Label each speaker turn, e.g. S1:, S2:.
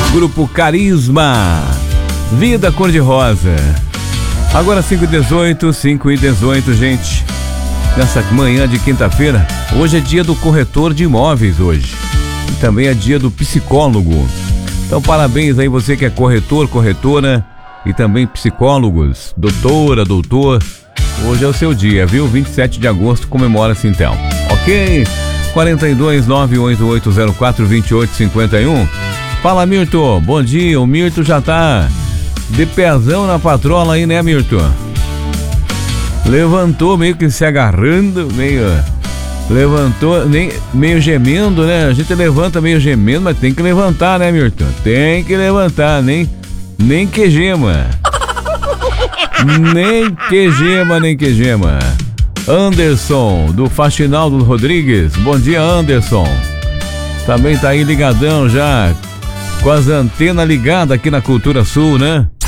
S1: Grupo Carisma, Vida Cor-de-Rosa. Agora 5h18, gente. Nessa manhã de quinta-feira, hoje é dia do corretor de imóveis hoje. E também é dia do psicólogo. Então parabéns aí você que é corretor, corretora e também psicólogos, doutora, doutor. Hoje é o seu dia, viu? 27 de agosto comemora-se então. Ok? 42988042851. Fala, Mirto. Bom dia. O Mirto já tá de pezão na patrola aí, né, Mirto? Levantou meio que se agarrando, levantou, meio gemendo, né? A gente levanta meio gemendo, mas tem que levantar, né, Mirto? Tem que levantar, nem que gema. Nem que gema. Anderson, do Faxinaldo Rodrigues. Bom dia, Anderson. Também tá aí ligadão já, com as antenas ligadas aqui na Cultura Sul, né?